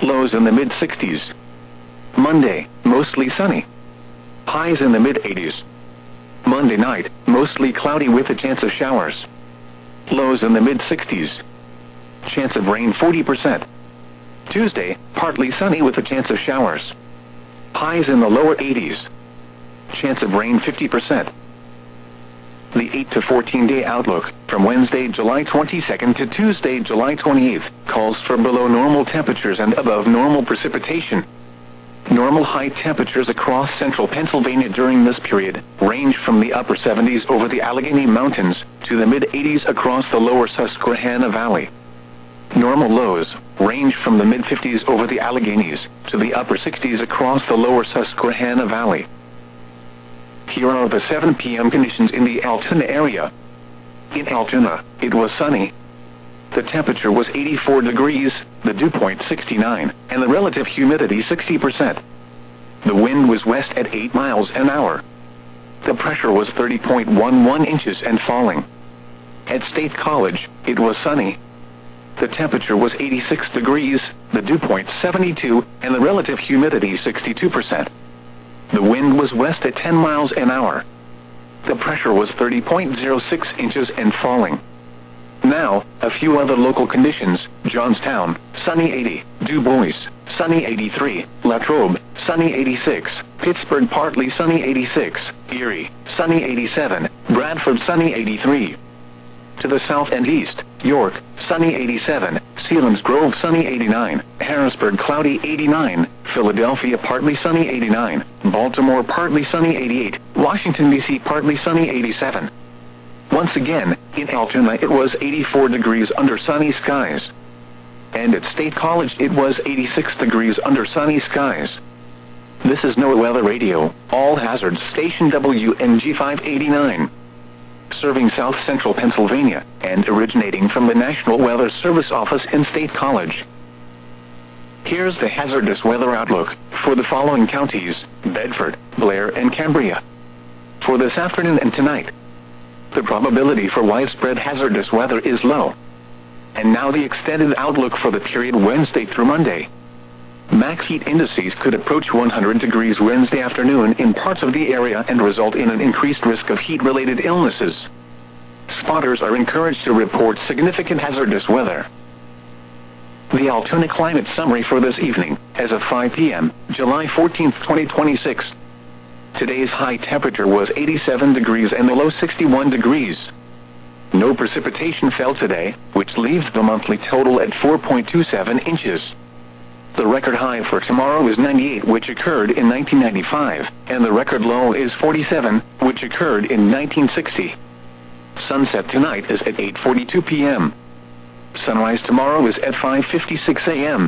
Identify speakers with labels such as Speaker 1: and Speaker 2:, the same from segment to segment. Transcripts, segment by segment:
Speaker 1: Lows in the mid-60s. Monday, mostly sunny. Highs in the mid-80s. Monday night, mostly cloudy with a chance of showers. Lows in the mid-60s. Chance of rain 40%. Tuesday, partly sunny with a chance of showers. Highs in the lower 80s. Chance of rain 50%. The 8 to 14-day outlook, from Wednesday, July 22nd to Tuesday, July 28th, calls for below normal temperatures and above normal precipitation. Normal high temperatures across central Pennsylvania during this period range from the upper 70s over the Allegheny Mountains to the mid-80s across the lower Susquehanna Valley. Normal lows range from the mid-50s over the Alleghenies to the upper 60s across the lower Susquehanna Valley. Here are the 7 p.m. conditions in the Altoona area. In Altoona, it was sunny. The temperature was 84 degrees, the dew point 69, and the relative humidity 60%. The wind was west at 8 miles an hour. The pressure was 30.11 inches and falling. At State College, it was sunny. The temperature was 86 degrees, the dew point 72, and the relative humidity 62%. The wind was west at 10 miles an hour. The pressure was 30.06 inches and falling. Now, a few other local conditions: Johnstown, sunny 80, Du Bois, sunny 83, Latrobe, sunny 86, Pittsburgh, partly sunny 86, Erie, sunny 87, Bradford, sunny 83. To the south and east, York, sunny 87, Selinsgrove, sunny 89, Harrisburg, cloudy 89, Philadelphia, partly sunny 89, Baltimore, partly sunny 88, Washington, D.C., partly sunny 87. Once again, in Altoona it was 84 degrees under sunny skies. And at State College it was 86 degrees under sunny skies. This is NOAA Weather Radio, all hazards, station WNG 589. Serving south central Pennsylvania, and originating from the National Weather Service office in State College. Here's the hazardous weather outlook for the following counties: Bedford, Blair, and Cambria. For this afternoon and tonight, the probability for widespread hazardous weather is low. And now the extended outlook for the period Wednesday through Monday. Max heat indices could approach 100 degrees Wednesday afternoon in parts of the area and result in an increased risk of heat-related illnesses. Spotters are encouraged to report significant hazardous weather. The Altoona climate summary for this evening, as of 5 p.m., July 14, 2026. Today's high temperature was 87 degrees and the low 61 degrees. No precipitation fell today, which leaves the monthly total at 4.27 inches. The record high for tomorrow is 98, which occurred in 1995, and the record low is 47, which occurred in 1960. Sunset tonight is at 8:42 p.m. Sunrise tomorrow is at 5:56 a.m.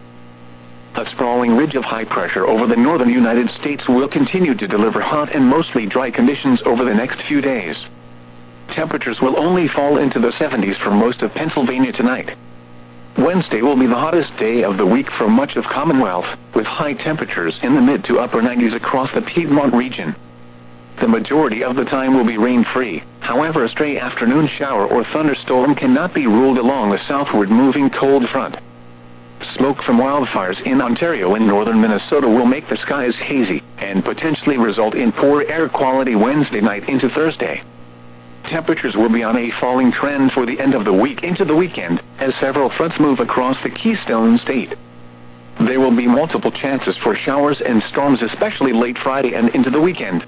Speaker 1: A sprawling ridge of high pressure over the northern United States will continue to deliver hot and mostly dry conditions over the next few days. Temperatures will only fall into the 70s for most of Pennsylvania tonight. Wednesday will be the hottest day of the week for much of Commonwealth, with high temperatures in the mid to upper 90s across the Piedmont region. The majority of the time will be rain-free, however a stray afternoon shower or thunderstorm cannot be ruled along the southward moving cold front. Smoke from wildfires in Ontario and northern Minnesota will make the skies hazy, and potentially result in poor air quality Wednesday night into Thursday. Temperatures will be on a falling trend for the end of the week into the weekend, as several fronts move across the Keystone State. There will be multiple chances for showers and storms, especially late Friday and into the weekend.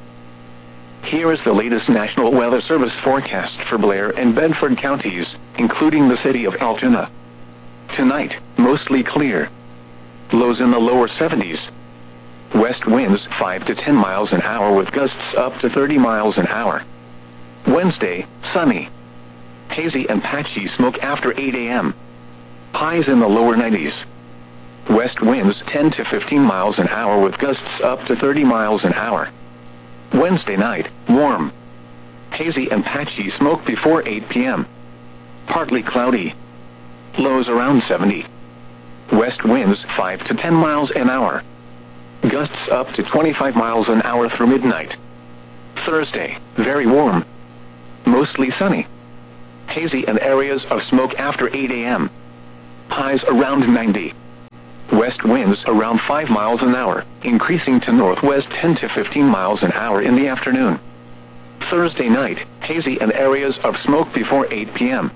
Speaker 1: Here is the latest National Weather Service forecast for Blair and Bedford counties, including the city of Altoona. Tonight, mostly clear. Lows in the lower 70s. West winds 5 to 10 miles an hour with gusts up to 30 miles an hour. Wednesday, sunny. Hazy and patchy smoke after 8 a.m. Highs in the lower 90s. West winds 10 to 15 miles an hour with gusts up to 30 miles an hour. Wednesday night, warm. Hazy and patchy smoke before 8 p.m. Partly cloudy. Lows around 70. West winds 5 to 10 miles an hour. Gusts up to 25 miles an hour through midnight. Thursday, very warm. Mostly sunny. Hazy and areas of smoke after 8 a.m. Highs around 90. west winds around 5 miles an hour, increasing to northwest 10 to 15 miles an hour in the afternoon. Thursday night, hazy and areas of smoke before 8 p.m.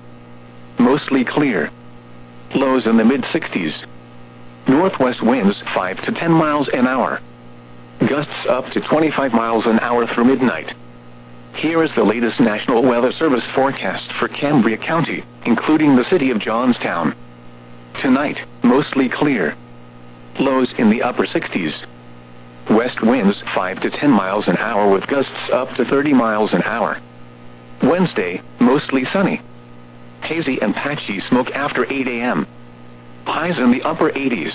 Speaker 1: Mostly clear. Lows in the mid-60s. Northwest winds 5 to 10 miles an hour. Gusts up to 25 miles an hour through midnight. Here is the latest National Weather Service forecast for Cambria County, including the city of Johnstown. Tonight, mostly clear. Lows in the upper 60s. West winds 5 to 10 miles an hour with gusts up to 30 miles an hour. Wednesday, mostly sunny. Hazy and patchy smoke after 8 a.m. Highs in the upper 80s.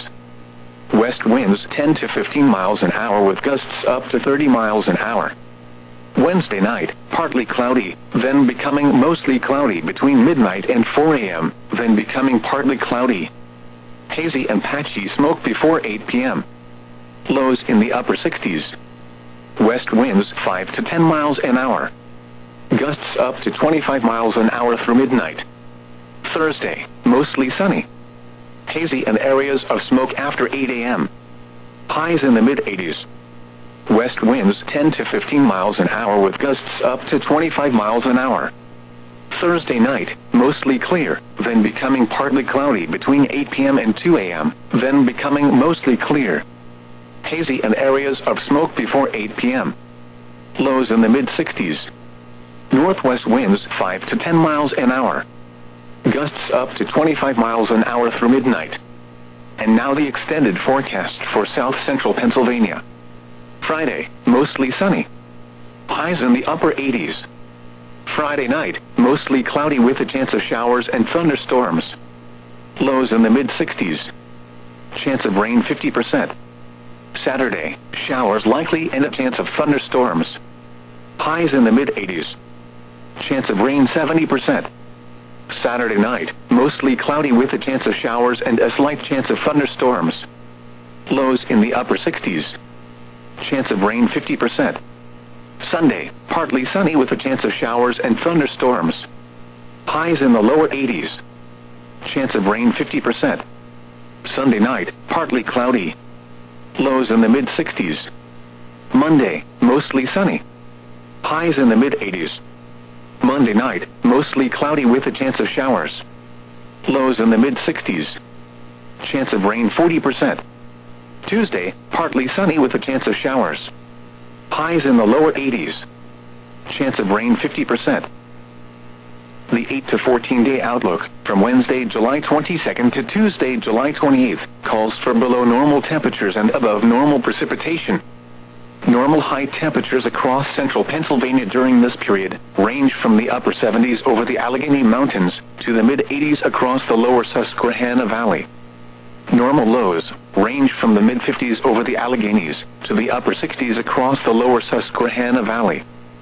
Speaker 1: West winds 10 to 15 miles an hour with gusts up to 30 miles an hour. Wednesday night, partly cloudy, then becoming mostly cloudy between midnight and 4 a.m., then becoming partly cloudy. Hazy and patchy smoke before 8 p.m. Lows in the upper 60s. West winds 5 to 10 miles an hour. Gusts up to 25 miles an hour through midnight. Thursday, mostly sunny. Hazy and areas of smoke after 8 a.m. Highs in the mid-80s. West winds 10 to 15 miles an hour with gusts up to 25 miles an hour. Thursday night, mostly clear, then becoming partly cloudy between 8 p.m. and 2 a.m., then becoming mostly clear. Hazy and areas of smoke before 8 p.m. Lows in the mid-60s. Northwest winds 5 to 10 miles an hour. Gusts up to 25 miles an hour through midnight. And now the extended forecast for south-central Pennsylvania. Friday, mostly sunny. Highs in the upper 80s. Friday night, mostly cloudy with a chance of showers and thunderstorms. Lows in the mid-60s. Chance of rain 50%. Saturday, showers likely and a chance of thunderstorms. Highs in the mid-80s. Chance of rain 70%. Saturday night, mostly cloudy with a chance of showers and a slight chance of thunderstorms. Lows in the upper 60s. Chance of rain 50%. Sunday, partly sunny with a chance of showers and thunderstorms. Highs in the lower 80s. Chance of rain 50%. Sunday night, partly cloudy. Lows in the mid-60s. Monday, mostly sunny. Highs in the mid-80s. Monday night, mostly cloudy with a chance of showers. Lows in the mid-60s. Chance of rain 40%. Tuesday, partly sunny with a chance of showers. Highs in the lower 80s. Chance of rain 50%. The 8 to 14-day outlook from Wednesday, July 22nd to Tuesday, July 28th calls for below normal temperatures and above normal precipitation. Normal high temperatures across central Pennsylvania during this period range from the upper 70s over the Allegheny Mountains to the mid-80s across the lower Susquehanna Valley. Normal lows range from the mid-50s over the Alleghenies to the upper 60s across the lower Susquehanna Valley.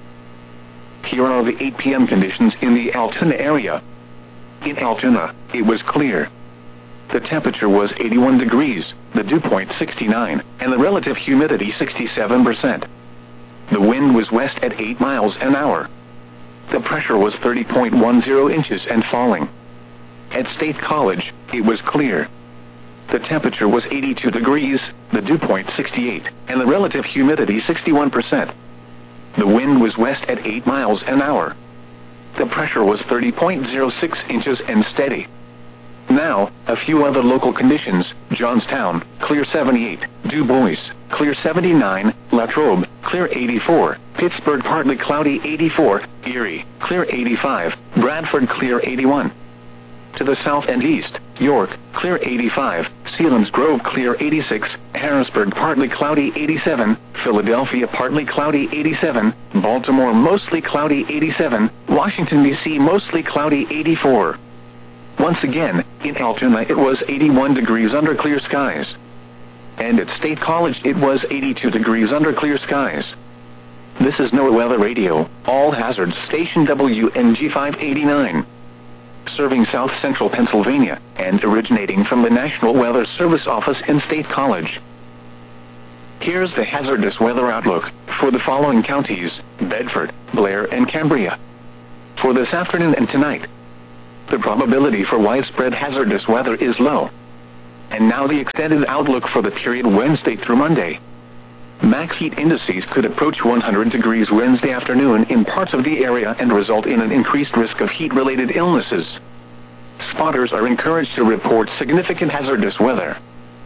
Speaker 1: Here are the 8 p.m. conditions in the Altoona area. In Altoona, it was clear. The temperature was 81 degrees, the dew point 69, and the relative humidity 67%. The wind was west at 8 miles an hour. The pressure was 30.10 inches and falling. At State College, it was clear. The temperature was 82 degrees, the dew point 68, and the relative humidity 61%. The wind was west at 8 miles an hour. The pressure was 30.06 inches and steady. Now, a few other local conditions. Johnstown, clear 78. Du Bois, clear 79. Latrobe, clear 84. Pittsburgh, partly cloudy 84. Erie, clear 85. Bradford, clear 81. To the south and east, York, clear 85. Selinsgrove, clear 86. Harrisburg, partly cloudy 87. Philadelphia, partly cloudy 87. Baltimore, mostly cloudy 87. Washington, D.C., mostly cloudy 84. Once again, in Altoona it was 81 degrees under clear skies. And at State College it was 82 degrees under clear skies. This is NOAA Weather Radio, all hazards station WNG 589. Serving South Central Pennsylvania, and originating from the National Weather Service office in State College. Here's the hazardous weather outlook for the following counties: Bedford, Blair, and Cambria. For this afternoon and tonight, the probability for widespread hazardous weather is low. And now the extended outlook for the period Wednesday through Monday. Max heat indices could approach 100 degrees Wednesday afternoon in parts of the area and result in an increased risk of heat-related illnesses. Spotters are encouraged to report significant hazardous weather.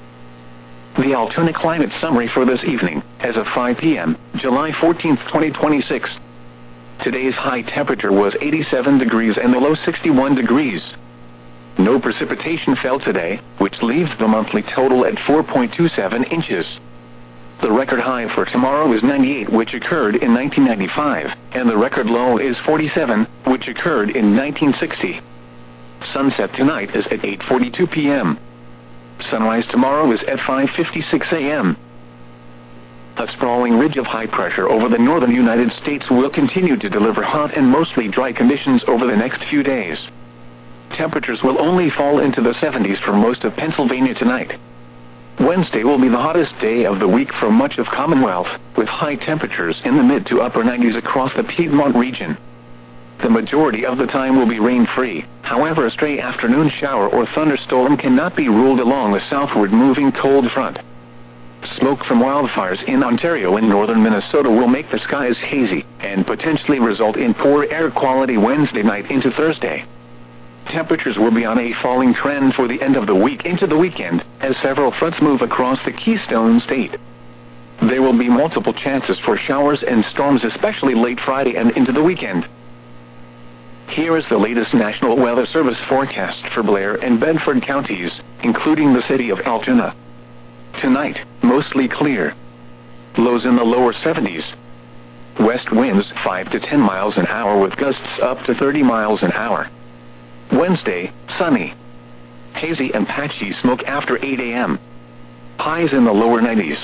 Speaker 1: The Altoona Climate Summary for this evening, as of 5 p.m., July 14, 2026. Today's high temperature was 87 degrees and the low 61 degrees. No precipitation fell today, which leaves the monthly total at 4.27 inches. The record high for tomorrow is 98, which occurred in 1995, and the record low is 47, which occurred in 1960. Sunset tonight is at 8:42 p.m. Sunrise tomorrow is at 5:56 a.m. A sprawling ridge of high pressure over the northern United States will continue to deliver hot and mostly dry conditions over the next few days. Temperatures will only fall into the 70s for most of Pennsylvania tonight. Wednesday will be the hottest day of the week for much of Commonwealth, with high temperatures in the mid to upper 90s across the Piedmont region. The majority of the time will be rain-free, however a stray afternoon shower or thunderstorm cannot be ruled along the southward moving cold front. Smoke from wildfires in Ontario and northern Minnesota will make the skies hazy, and potentially result in poor air quality Wednesday night into Thursday. Temperatures will be on a falling trend for the end of the week into the weekend, as several fronts move across the Keystone State. There will be multiple chances for showers and storms, especially late Friday and into the weekend. Here is the latest National Weather Service forecast for Blair and Bedford counties, including the city of Altoona. Tonight, mostly clear. Lows in the lower 70s. West winds 5 to 10 miles an hour with gusts up to 30 miles an hour. Wednesday, sunny. Hazy and patchy smoke after 8 a.m. Highs in the lower 90s.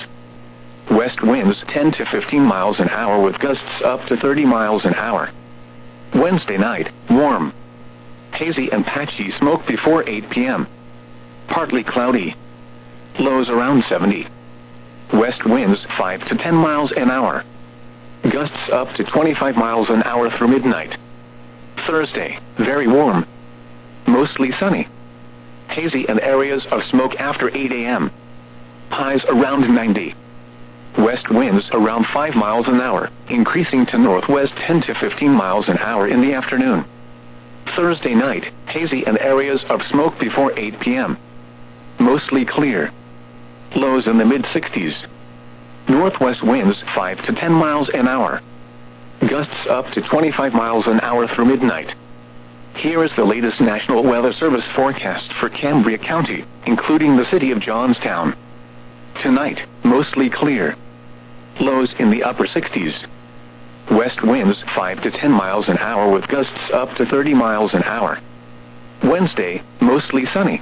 Speaker 1: West winds 10 to 15 miles an hour with gusts up to 30 miles an hour. Wednesday night, warm. Hazy and patchy smoke before 8 p.m. Partly cloudy. Lows around 70. West winds 5 to 10 miles an hour. Gusts up to 25 miles an hour through midnight. Thursday, very warm. Mostly sunny. Hazy and areas of smoke after 8 a.m. Highs around 90. West winds around 5 miles an hour, increasing to northwest 10 to 15 miles an hour in the afternoon. Thursday night, hazy and areas of smoke before 8 p.m. Mostly clear. Lows in the mid-60s. Northwest winds 5 to 10 miles an hour. Gusts up to 25 miles an hour through midnight. Here is the latest National Weather Service forecast for Cambria County, including the city of Johnstown. Tonight, mostly clear. Lows in the upper 60s. West winds 5 to 10 miles an hour with gusts up to 30 miles an hour. Wednesday, mostly sunny.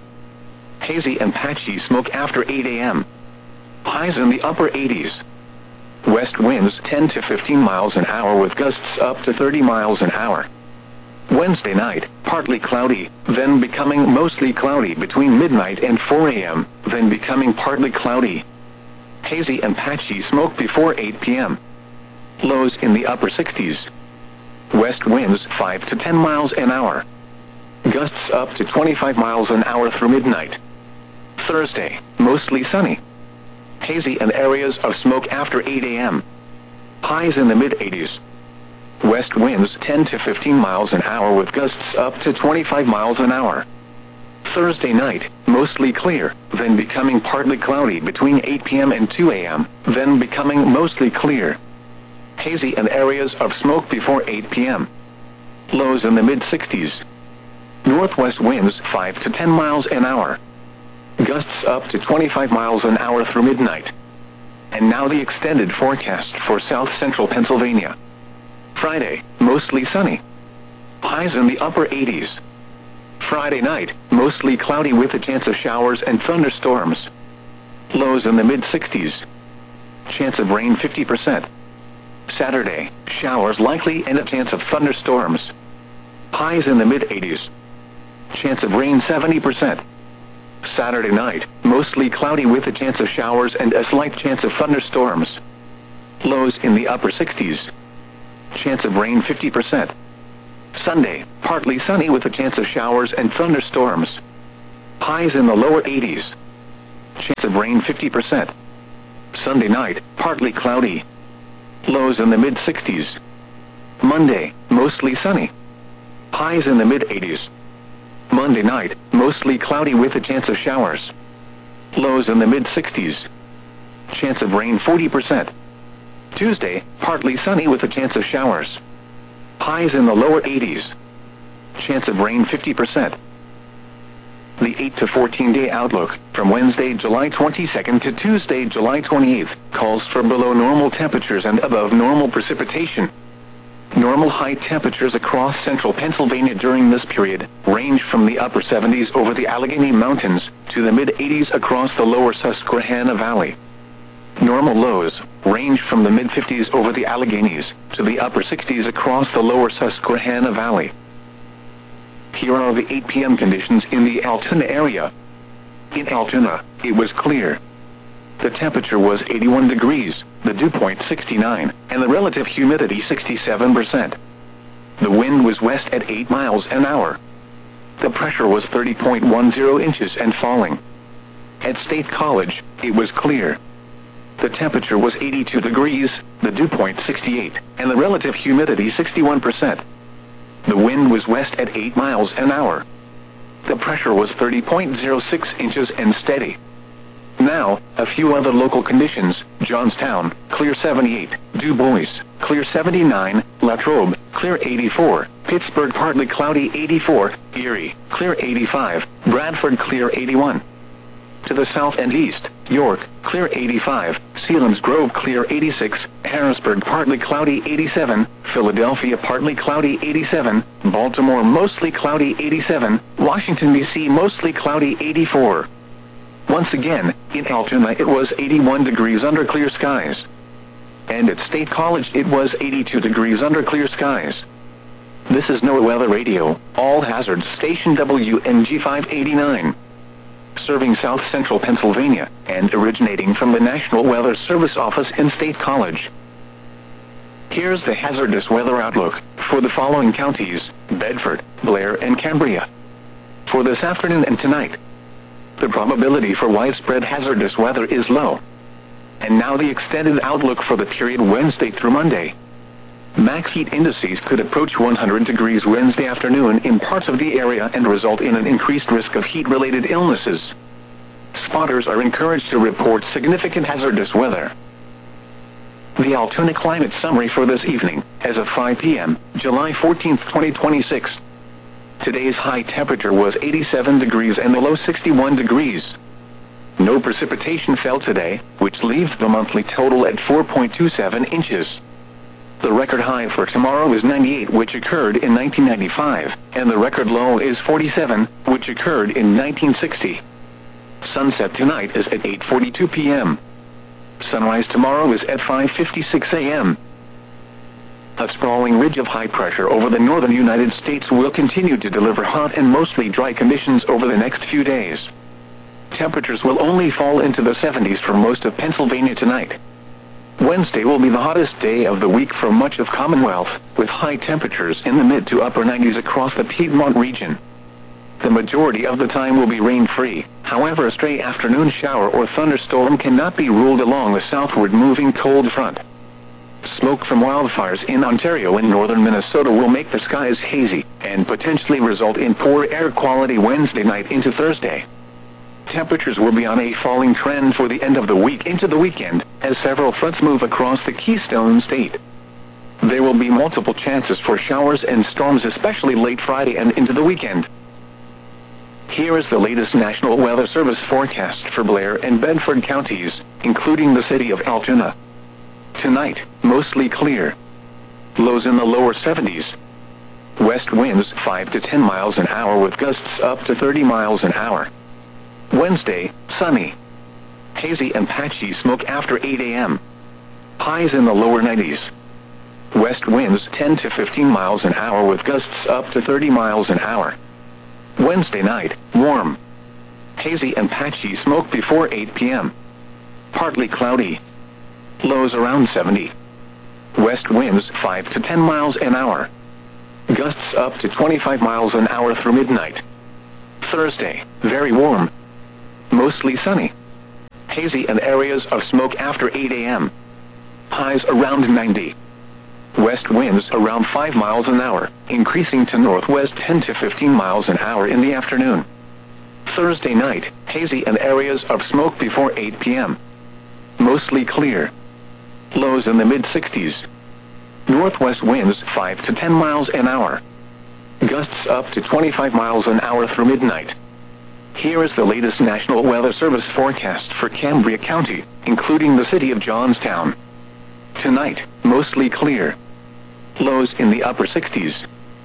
Speaker 1: Hazy and patchy smoke after 8 a.m. Highs in the upper 80s. West winds 10 to 15 miles an hour with gusts up to 30 miles an hour. Wednesday night, partly cloudy, then becoming mostly cloudy between midnight and 4 a.m., then becoming partly cloudy. Hazy and patchy smoke before 8 p.m. Lows in the upper 60s. West winds 5 to 10 miles an hour. Gusts up to 25 miles an hour through midnight. Thursday, mostly sunny. Hazy and areas of smoke after 8 a.m. Highs in the mid-80s. West winds 10 to 15 miles an hour with gusts up to 25 miles an hour. Thursday night, mostly clear, then becoming partly cloudy between 8 p.m. and 2 a.m., then becoming mostly clear. Hazy and areas of smoke before 8 p.m. Lows in the mid-60s. Northwest winds 5 to 10 miles an hour. Gusts up to 25 miles an hour through midnight. And now the extended forecast for south central Pennsylvania. Friday, mostly sunny. Highs in the upper 80s. Friday night, mostly cloudy with a chance of showers and thunderstorms. Lows in the mid-60s. Chance of rain 50%. Saturday, showers likely and a chance of thunderstorms. Highs in the mid-80s. Chance of rain 70%. Saturday night, mostly cloudy with a chance of showers and a slight chance of thunderstorms. Lows in the upper 60s. Chance of rain 50%. Sunday, partly sunny with a chance of showers and thunderstorms. Highs in the lower 80s. Chance of rain 50%. Sunday night, partly cloudy. Lows in the mid-60s. Monday, mostly sunny. Highs in the mid-80s. Monday night, mostly cloudy with a chance of showers. Lows in the mid-60s. Chance of rain 40%. Tuesday, partly sunny with a chance of showers. Highs in the lower 80s. Chance of rain 50%. The 8 to 14-day outlook, from Wednesday, July 22nd to Tuesday, July 28th, calls for below normal temperatures and above normal precipitation. Normal high temperatures across central Pennsylvania during this period range from the upper 70s over the Allegheny Mountains to the mid-80s across the lower Susquehanna Valley. Normal lows range from the mid-50s over the Alleghenies to the upper 60s across the lower Susquehanna Valley. Here are the 8 p.m. conditions in the Altoona area. In Altoona, it was clear. The temperature was 81 degrees, the dew point 69, and the relative humidity 67%. The wind was west at 8 miles an hour. The pressure was 30.10 inches and falling. At State College, it was clear. The temperature was 82 degrees, the dew point 68, and the relative humidity 61%. The wind was west at 8 miles an hour. The pressure was 30.06 inches and steady. Now, a few other local conditions: Johnstown, clear 78, Du Bois, clear 79, Latrobe, clear 84, Pittsburgh partly cloudy 84, Erie, clear 85, Bradford clear 81. To the south and east, York, clear 85, Selinsgrove clear 86, Harrisburg partly cloudy 87, Philadelphia partly cloudy 87, Baltimore mostly cloudy 87, Washington, D.C. mostly cloudy 84. Once again, in Altoona it was 81 degrees under clear skies. And at State College it was 82 degrees under clear skies. This is NOAA Weather Radio, all hazards station WNG 589. Serving South Central Pennsylvania, and originating from the National Weather Service office in State College. Here's the hazardous weather outlook for the following counties: Bedford, Blair, and Cambria. For this afternoon and tonight, the probability for widespread hazardous weather is low. And now the extended outlook for the period Wednesday through Monday. Max heat indices could approach 100 degrees Wednesday afternoon in parts of the area and result in an increased risk of heat-related illnesses. Spotters are encouraged to report significant hazardous weather. The Altoona climate summary for this evening, as of 5 p.m., July 14, 2026. Today's high temperature was 87 degrees and the low 61 degrees. No precipitation fell today, which leaves the monthly total at 4.27 inches. The record high for tomorrow is 98, which occurred in 1995, and the record low is 47, which occurred in 1960. Sunset tonight is at 8:42 p.m. Sunrise tomorrow is at 5:56 a.m. A sprawling ridge of high pressure over the northern United States will continue to deliver hot and mostly dry conditions over the next few days. Temperatures will only fall into the 70s for most of Pennsylvania tonight. Wednesday will be the hottest day of the week for much of Commonwealth, with high temperatures in the mid to upper 90s across the Piedmont region. The majority of the time will be rain-free, however a stray afternoon shower or thunderstorm cannot be ruled along the southward moving cold front. Smoke from wildfires in Ontario and northern Minnesota will make the skies hazy, and potentially result in poor air quality Wednesday night into Thursday. Temperatures will be on a falling trend for the end of the week into the weekend, as several fronts move across the Keystone State. There will be multiple chances for showers and storms, especially late Friday and into the weekend. Here is the latest National Weather Service forecast for Blair and Bedford counties, including the city of Altoona. Tonight, mostly clear. Lows in the lower 70s. West winds 5 to 10 miles an hour with gusts up to 30 miles an hour. Wednesday, sunny. Hazy and patchy smoke after 8 a.m. Highs in the lower 90s. West winds 10 to 15 miles an hour with gusts up to 30 miles an hour. Wednesday night, warm. Hazy and patchy smoke before 8 p.m. Partly cloudy. Lows around 70. West winds 5 to 10 miles an hour. Gusts up to 25 miles an hour through midnight. Thursday, very warm. Mostly sunny. hazy and areas of smoke after 8 a.m. Highs around 90. West winds around 5 miles an hour, increasing to northwest 10 to 15 miles an hour in the afternoon. Thursday night, hazy and areas of smoke before 8 p.m. Mostly clear. Lows in the mid-60s. Northwest winds 5 to 10 miles an hour. Gusts up to 25 miles an hour through midnight. Here is the latest National Weather Service forecast for Cambria County, including the city of Johnstown. Tonight, mostly clear. Lows in the upper 60s.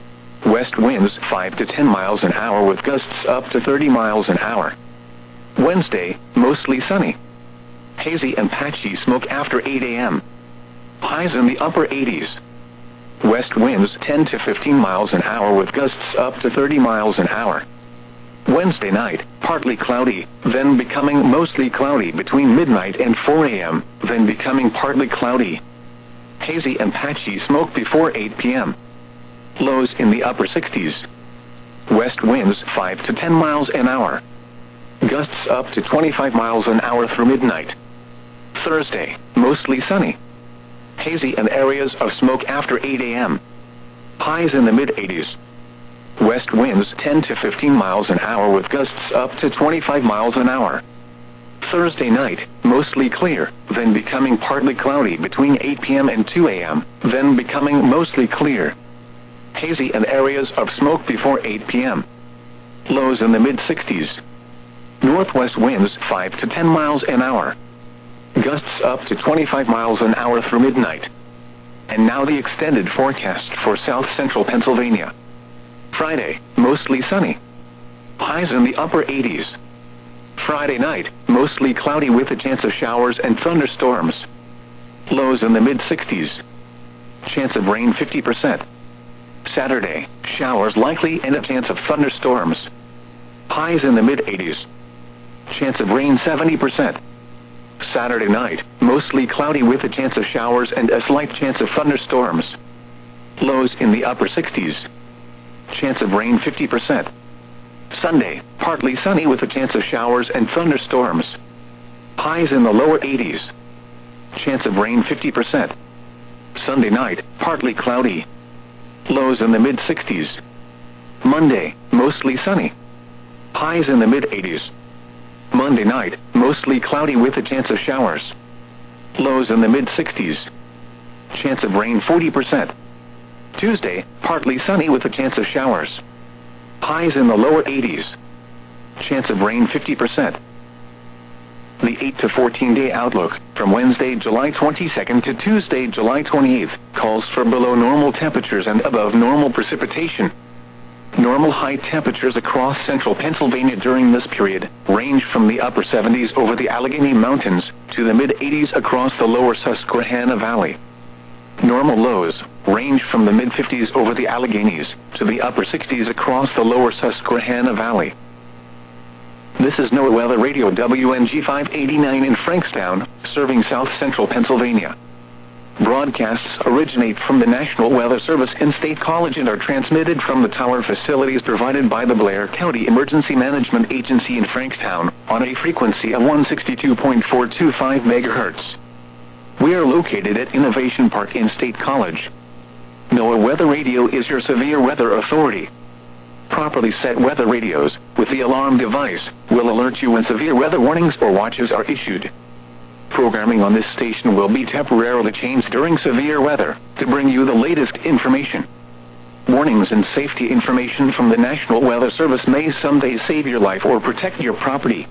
Speaker 1: West winds 5 to 10 miles an hour with gusts up to 30 miles an hour. Wednesday, mostly sunny. Hazy and patchy smoke after 8 a.m. Highs in the upper 80s. West winds 10 to 15 miles an hour with gusts up to 30 miles an hour. Wednesday night, partly cloudy, then becoming mostly cloudy between midnight and 4 a.m., then becoming partly cloudy. Hazy and patchy smoke before 8 p.m. Lows in the upper 60s. West winds 5 to 10 miles an hour. Gusts up to 25 miles an hour through midnight. Thursday, mostly sunny. Hazy and areas of smoke after 8 a.m. Highs in the mid-80s. West winds 10 to 15 miles an hour with gusts up to 25 miles an hour. Thursday night, mostly clear, then becoming partly cloudy between 8 p.m. and 2 a.m., then becoming mostly clear. Hazy and areas of smoke before 8 p.m. Lows in the mid-60s. Northwest winds 5 to 10 miles an hour. Gusts up to 25 miles an hour through midnight. And now the extended forecast for south central Pennsylvania. Friday, mostly sunny. Highs in the upper 80s. Friday night, mostly cloudy with a chance of showers and thunderstorms. Lows in the mid-60s. Chance of rain 50%. Saturday, showers likely and a chance of thunderstorms. Highs in the mid-80s. Chance of rain 70%. Saturday night, mostly cloudy with a chance of showers and a slight chance of thunderstorms. Lows in the upper 60s. Chance of rain 50%. Sunday, partly sunny with a chance of showers and thunderstorms. Highs in the lower 80s. Chance of rain 50%. Sunday night, partly cloudy. Lows in the mid-60s. Monday, mostly sunny. Highs in the mid-80s. Monday night, mostly cloudy with a chance of showers. Lows in the mid-60s. Chance of rain 40%. Tuesday, partly sunny with a chance of showers. Highs in the lower 80s. Chance of rain 50%. The 8 to 14-day outlook, from Wednesday, July 22nd to Tuesday, July 28th, calls for below normal temperatures and above normal precipitation. Normal high temperatures across central Pennsylvania during this period range from the upper 70s over the Allegheny Mountains to the mid-80s across the lower Susquehanna Valley. Normal lows range from the mid-50s over the Alleghenies to the upper 60s across the lower Susquehanna Valley. This is NOAA Weather Radio WNG 589 in Frankstown, serving south central Pennsylvania. Broadcasts originate from the National Weather Service in State College and are transmitted from the tower facilities provided by the Blair County Emergency Management Agency in Frankstown on a frequency of 162.425 MHz. We are located at Innovation Park in State College. NOAA Weather Radio is your severe weather authority. Properly set weather radios, with the alarm device, will alert you when severe weather warnings or watches are issued. Programming on this station will be temporarily changed during severe weather to bring you the latest information. Warnings and safety information from the National Weather Service may someday save your life or protect your property.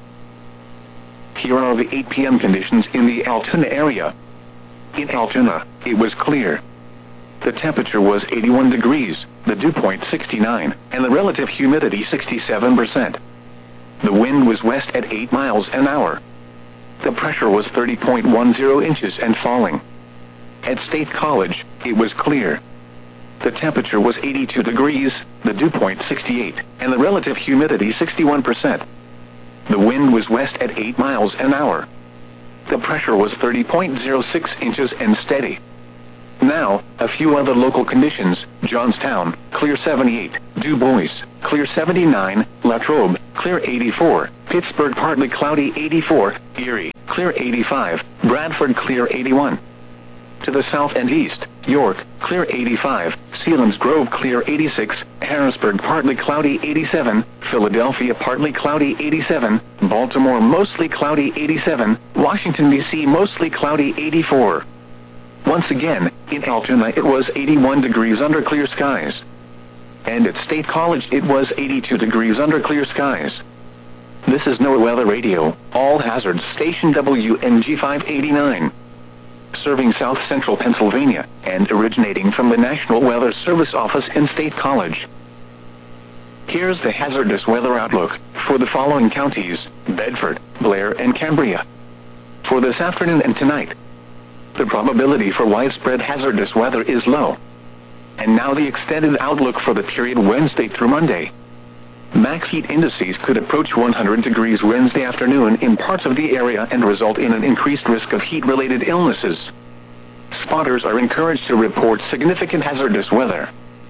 Speaker 1: Here are the 8 p.m. conditions in the Altoona area. In Altoona, it was clear. The temperature was 81 degrees, the dew point 69, and the relative humidity 67%. The wind was west at 8 miles an hour. The pressure was 30.10 inches and falling. At State College, it was clear. The temperature was 82 degrees, the dew point 68, and the relative humidity 61%. The wind was west at 8 miles an hour. The pressure was 30.06 inches and steady. Now, a few other local conditions: Johnstown, clear 78, Du Bois, clear 79, Latrobe, clear 84, Pittsburgh partly cloudy 84, Erie, clear 85, Bradford clear 81. To the south and east, York, clear 85, Selinsgrove clear 86, Harrisburg partly cloudy 87, Philadelphia partly cloudy 87, Baltimore mostly cloudy 87, Washington D.C. mostly cloudy 84. Once again, in Altoona it was 81 degrees under clear skies. And at State College it was 82 degrees under clear skies. This is NOAA Weather Radio, all hazards station WNG 589. Serving south central Pennsylvania, and originating from the National Weather Service office in State College. Here's the hazardous weather outlook for the following counties: Bedford, Blair, and Cambria. For this afternoon and tonight, the probability for widespread hazardous weather is low. And now the extended outlook for the period Wednesday through Monday. Max heat indices could approach 100 degrees Wednesday afternoon in parts of the area and result in an increased risk of heat-related illnesses. Spotters are encouraged to report significant hazardous weather.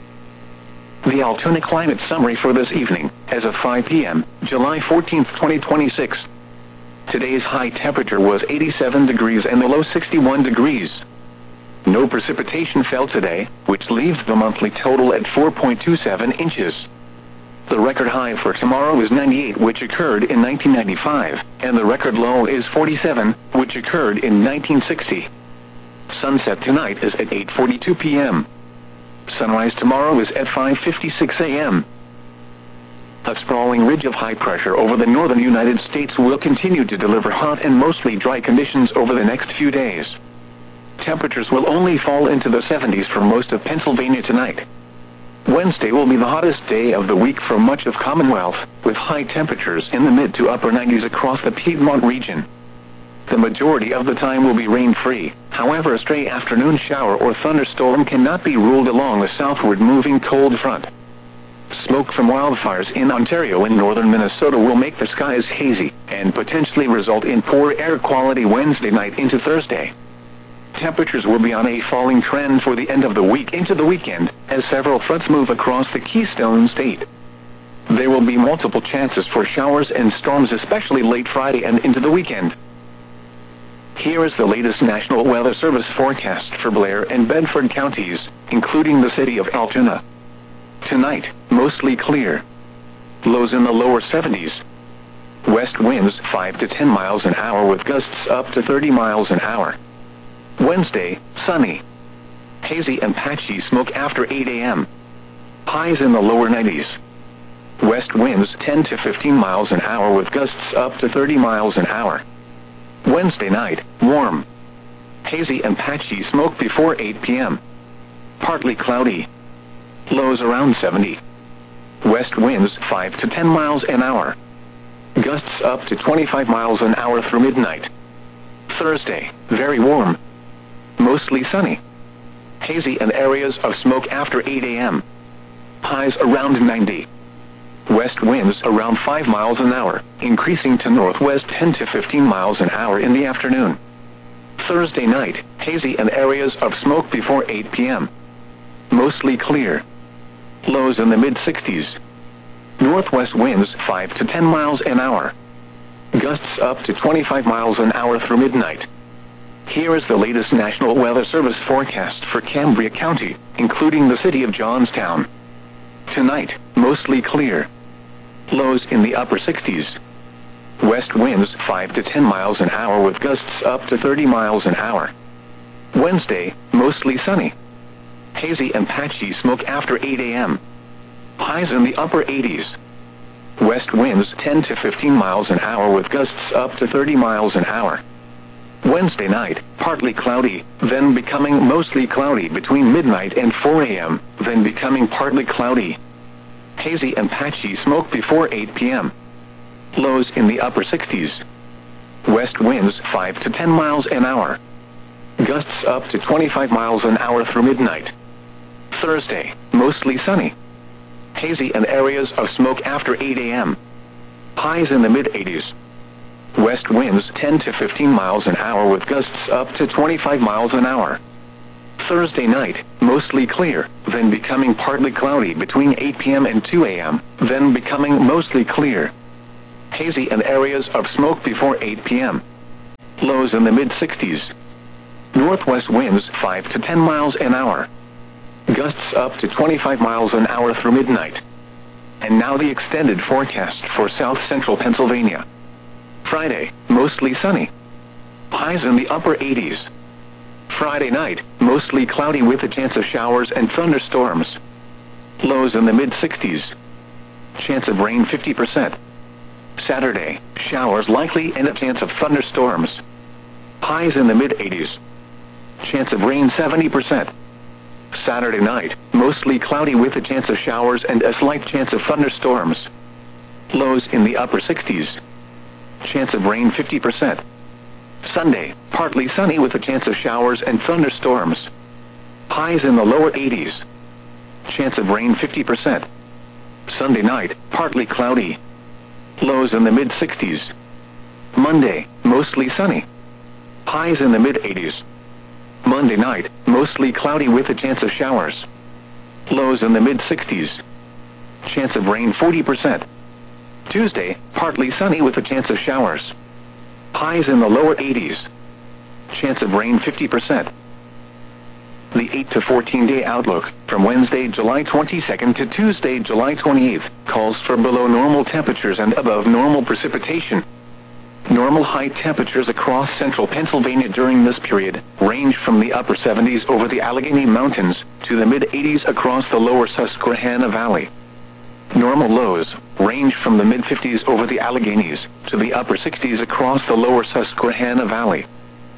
Speaker 1: The Altoona climate summary for this evening, as of 5 p.m., July 14, 2026. Today's high temperature was 87 degrees and the low 61 degrees. No precipitation fell today, which leaves the monthly total at 4.27 inches. The record high for tomorrow is 98, which occurred in 1995, and the record low is 47, which occurred in 1960. Sunset tonight is at 8:42 p.m. Sunrise tomorrow is at 5:56 a.m. A sprawling ridge of high pressure over the northern United States will continue to deliver hot and mostly dry conditions over the next few days. Temperatures will only fall into the 70s for most of Pennsylvania tonight. Wednesday will be the hottest day of the week for much of Commonwealth, with high temperatures in the mid to upper 90s across the Piedmont region. The majority of the time will be rain-free, however a stray afternoon shower or thunderstorm cannot be ruled along the southward moving cold front. Smoke from wildfires in Ontario and northern Minnesota will make the skies hazy, and potentially result in poor air quality Wednesday night into Thursday. Temperatures will be on a falling trend for the end of the week into the weekend, as several fronts move across the Keystone State. There will be multiple chances for showers and storms, especially late Friday and into the weekend. Here is the latest National Weather Service forecast for Blair and Bedford counties, including the city of Altoona. Tonight, mostly clear. Lows in the lower 70s. West winds 5 to 10 miles an hour with gusts up to 30 miles an hour. Wednesday, sunny. Hazy and patchy smoke after 8 a.m. Highs in the lower 90s. West winds 10 to 15 miles an hour with gusts up to 30 miles an hour. Wednesday night, warm. Hazy and patchy smoke before 8 p.m. Partly cloudy. Lows around 70. West winds 5 to 10 miles an hour. Gusts up to 25 miles an hour through midnight. Thursday, very warm. Mostly sunny. Hazy and areas of smoke after 8 a.m. Highs around 90. West winds around 5 miles an hour, increasing to northwest 10 to 15 miles an hour in the afternoon. Thursday night, hazy and areas of smoke before 8 p.m. Mostly clear. Lows in the mid-60s. Northwest winds 5 to 10 miles an hour. Gusts up to 25 miles an hour through midnight. Here is the latest National Weather Service forecast for Cambria County, including the city of Johnstown. Tonight, mostly clear. Lows in the upper 60s. West winds 5 to 10 miles an hour with gusts up to 30 miles an hour. Wednesday, mostly sunny. Hazy and patchy smoke after 8 a.m. Highs in the upper 80s. West winds 10 to 15 miles an hour with gusts up to 30 miles an hour. Wednesday night, partly cloudy, then becoming mostly cloudy between midnight and 4 a.m., then becoming partly cloudy. Hazy and patchy smoke before 8 p.m. Lows in the upper 60s. West winds 5 to 10 miles an hour. Gusts up to 25 miles an hour through midnight. Thursday, mostly sunny. Hazy and areas of smoke after 8 a.m. Highs in the mid-80s. West winds 10 to 15 miles an hour with gusts up to 25 miles an hour. Thursday night, mostly clear, then becoming partly cloudy between 8 p.m. and 2 a.m., then becoming mostly clear. Hazy and areas of smoke before 8 p.m. Lows in the mid-60s. Northwest winds 5 to 10 miles an hour. Gusts up to 25 miles an hour through midnight. And now the extended forecast for south central Pennsylvania. Friday, mostly sunny. Highs in the upper 80s. Friday night, mostly cloudy with a chance of showers and thunderstorms. Lows in the mid-60s. Chance of rain 50%. Saturday, showers likely and a chance of thunderstorms. Highs in the mid-80s. Chance of rain 70%. Saturday night, mostly cloudy with a chance of showers and a slight chance of thunderstorms. Lows in the upper 60s. Chance of rain 50%. Sunday, partly sunny with a chance of showers and thunderstorms. Highs in the lower 80s. Chance of rain 50%. Sunday night, partly cloudy. Lows in the mid-60s. Monday, mostly sunny. Highs in the mid-80s. Monday night, mostly cloudy with a chance of showers. Lows in the mid-60s. Chance of rain 40%. Tuesday, partly sunny with a chance of showers. Highs in the lower 80s. Chance of rain 50%. The 8 to 14-day outlook from Wednesday, July 22nd to Tuesday, July 28th calls for below normal temperatures and above normal precipitation. Normal high temperatures across central Pennsylvania during this period range from the upper 70s over the Allegheny Mountains to the mid-80s across the lower Susquehanna Valley. Normal lows range from the mid-50s over the Alleghenies to the upper 60s across the lower Susquehanna Valley.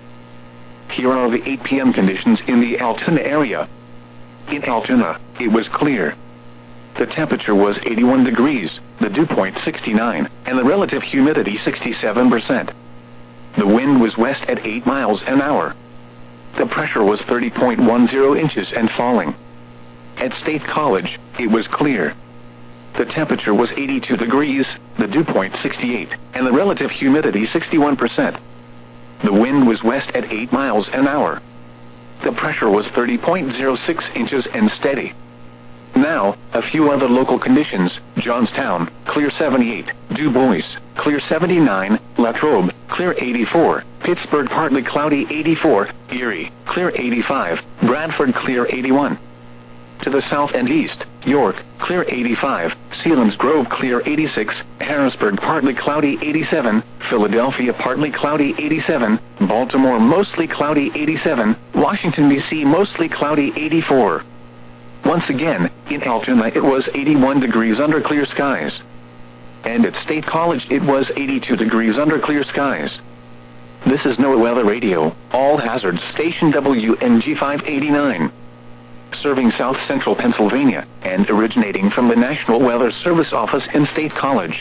Speaker 1: Here are the 8 p.m. conditions in the Altoona area. In Altoona, it was clear. The temperature was 81 degrees, the dew point 69, and the relative humidity 67%. The wind was west at 8 miles an hour. The pressure was 30.10 inches and falling. At State College, it was clear. The temperature was 82 degrees, the dew point 68, and the relative humidity 61%. The wind was west at 8 miles an hour. The pressure was 30.06 inches and steady. Now, a few other local conditions: Johnstown, clear 78, Du Bois, clear 79, Latrobe, clear 84, Pittsburgh, partly cloudy 84, Erie, clear 85, Bradford, clear 81. To the south and east, York, clear 85, Selinsgrove, clear 86, Harrisburg, partly cloudy 87, Philadelphia, partly cloudy 87, Baltimore, mostly cloudy 87, Washington, D.C., mostly cloudy 84. Once again, in Altoona it was 81 degrees under clear skies. And at State College it was 82 degrees under clear skies. This is NOAA Weather Radio, all hazards, station WNG 589. Serving south central Pennsylvania, and originating from the National Weather Service office in State College.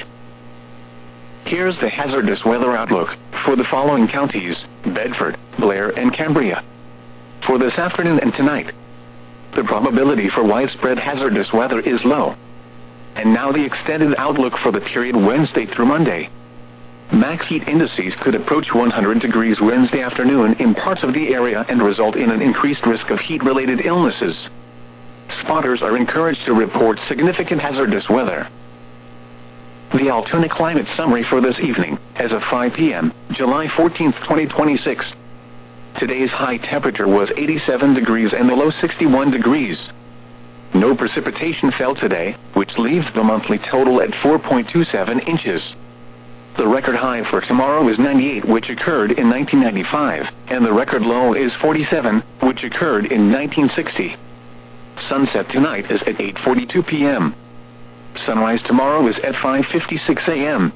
Speaker 1: Here's the hazardous weather outlook for the following counties: Bedford, Blair, and Cambria. For this afternoon and tonight, the probability for widespread hazardous weather is low. And now the extended outlook for the period Wednesday through Monday. Max heat indices could approach 100 degrees Wednesday afternoon in parts of the area and result in an increased risk of heat-related illnesses. Spotters are encouraged to report significant hazardous weather. The Altoona climate summary for this evening, as of 5 p.m., July 14, 2026. Today's high temperature was 87 degrees and the low 61 degrees. No precipitation fell today, which leaves the monthly total at 4.27 inches. The record high for tomorrow is 98, which occurred in 1995, and the record low is 47, which occurred in 1960. Sunset tonight is at 8:42 p.m. Sunrise tomorrow is at 5:56 a.m.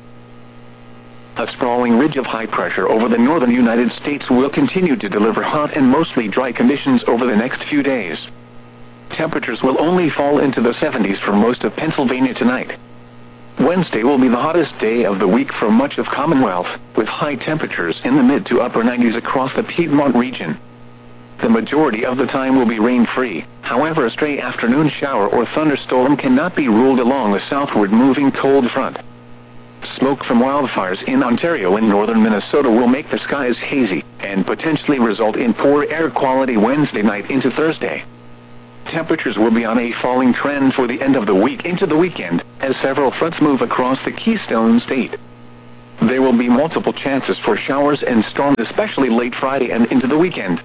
Speaker 1: A sprawling ridge of high pressure over the northern United States will continue to deliver hot and mostly dry conditions over the next few days. Temperatures will only fall into the 70s for most of Pennsylvania tonight. Wednesday will be the hottest day of the week for much of Commonwealth, with high temperatures in the mid to upper 90s across the Piedmont region. The majority of the time will be rain-free, however a stray afternoon shower or thunderstorm cannot be ruled along the southward moving cold front. Smoke from wildfires in Ontario and northern Minnesota will make the skies hazy, and potentially result in poor air quality Wednesday night into Thursday. Temperatures will be on a falling trend for the end of the week into the weekend, as several fronts move across the Keystone State. There will be multiple chances for showers and storms, especially late Friday and into the weekend.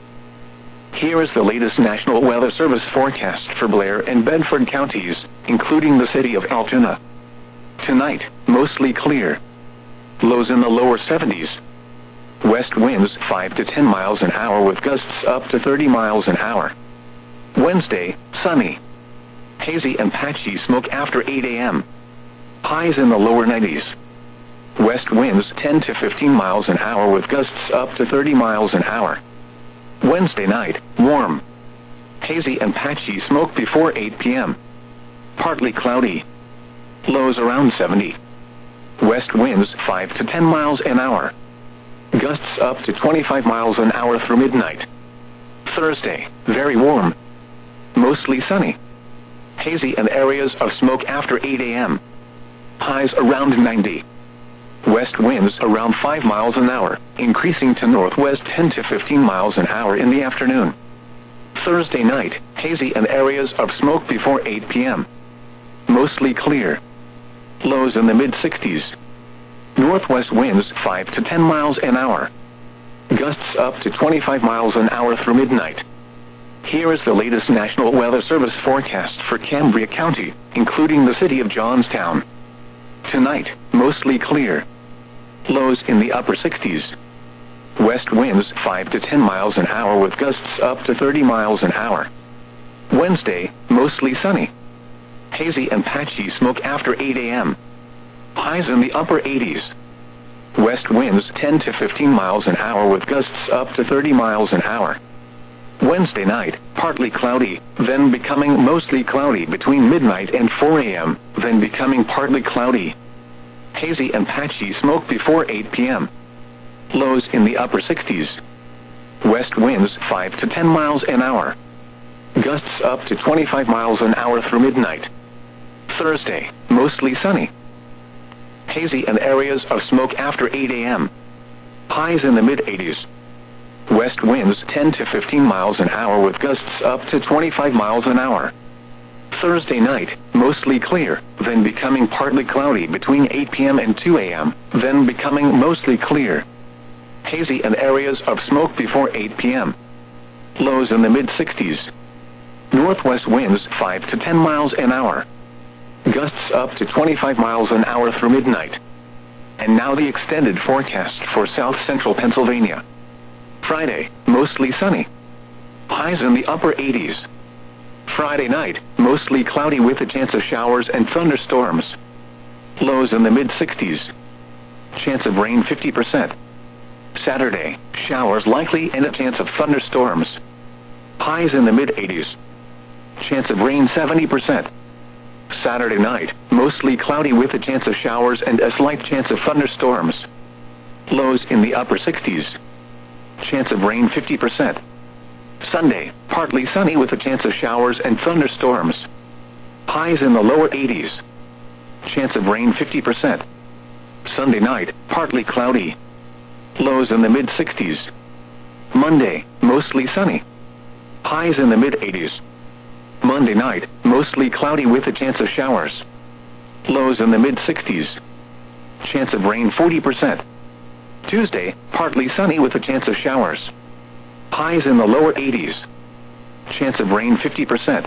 Speaker 1: Here is the latest National Weather Service forecast for Blair and Bedford counties, including the city of Altoona. Tonight, mostly clear. Lows in the lower 70s. West winds 5 to 10 miles an hour with gusts up to 30 miles an hour. Wednesday, sunny. Hazy and patchy smoke after 8 a.m. Highs in the lower 90s. West winds 10 to 15 miles an hour with gusts up to 30 miles an hour. Wednesday night, warm. Hazy and patchy smoke before 8 p.m. Partly cloudy. Lows around 70. West winds 5 to 10 miles an hour. Gusts up to 25 miles an hour through midnight. Thursday, very warm. Mostly sunny. Hazy and areas of smoke after 8 a.m. Highs around 90. West winds around 5 miles an hour, increasing to northwest 10 to 15 miles an hour in the afternoon. Thursday night, hazy and areas of smoke before 8 p.m. Mostly clear. Lows in the mid-60s. Northwest winds 5 to 10 miles an hour. Gusts up to 25 miles an hour through midnight. Here is the latest National Weather Service forecast for Cambria County, including the city of Johnstown. Tonight, mostly clear. Lows in the upper 60s. West winds 5 to 10 miles an hour with gusts up to 30 miles an hour. Wednesday, mostly sunny. Hazy and patchy smoke after 8 a.m. Highs in the upper 80s. West winds 10 to 15 miles an hour with gusts up to 30 miles an hour. Wednesday night, partly cloudy, then becoming mostly cloudy between midnight and 4 a.m., then becoming partly cloudy. Hazy and patchy smoke before 8 p.m. Lows in the upper 60s. West winds 5 to 10 miles an hour. Gusts up to 25 miles an hour through midnight. Thursday, mostly sunny. Hazy and areas of smoke after 8 a.m. Highs in the mid-80s. West winds 10 to 15 miles an hour with gusts up to 25 miles an hour. Thursday night, mostly clear, then becoming partly cloudy between 8 p.m. and 2 a.m., then becoming mostly clear. Hazy and areas of smoke before 8 p.m. Lows in the mid-60s. Northwest winds 5 to 10 miles an hour. Gusts up to 25 miles an hour through midnight. And now the extended forecast for south central Pennsylvania. Friday, mostly sunny. Highs in the upper 80s. Friday night, mostly cloudy with a chance of showers and thunderstorms. Lows in the mid-60s. Chance of rain 50%. Saturday, showers likely and a chance of thunderstorms. Highs in the mid-80s. Chance of rain 70%. Saturday night, mostly cloudy with a chance of showers and a slight chance of thunderstorms. Lows in the upper 60s. Chance of rain 50%. Sunday, partly sunny with a chance of showers and thunderstorms. Highs in the lower 80s. Chance of rain 50%. Sunday night, partly cloudy. Lows in the mid-60s. Monday, mostly sunny. Highs in the mid-80s. Monday night, mostly cloudy with a chance of showers. Lows in the mid-60s. Chance of rain 40%. Tuesday, partly sunny with a chance of showers. Highs in the lower 80s. Chance of rain 50%.